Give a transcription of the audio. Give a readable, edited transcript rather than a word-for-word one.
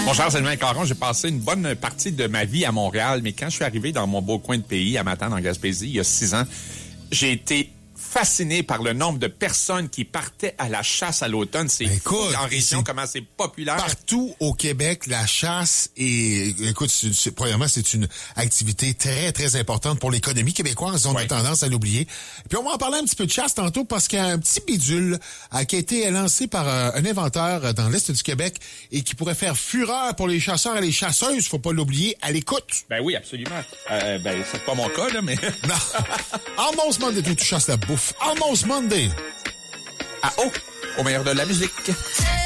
Mon cher Sylvain Caron, j'ai passé une bonne partie de ma vie à Montréal, mais quand je suis arrivé dans mon beau coin de pays, à Matane, en Gaspésie, il y a 6 ans, j'ai été fasciné par le nombre de personnes qui partaient à la chasse à l'automne. C'est fou en région, comment c'est populaire. Partout au Québec, la chasse est... Écoute, premièrement, c'est une activité très, très importante pour l'économie québécoise. On a tendance à l'oublier. Puis on va en parler un petit peu de chasse tantôt parce qu'il y a un petit bidule qui a été lancé par un inventeur dans l'Est du Québec et qui pourrait faire fureur pour les chasseurs et les chasseuses. Faut pas l'oublier. À l'écoute. Ben oui, absolument. C'est pas mon cas, là, mais... Non. Almost Monday, tu chasses la bouffe. Almost Monday. Au meilleur de la musique.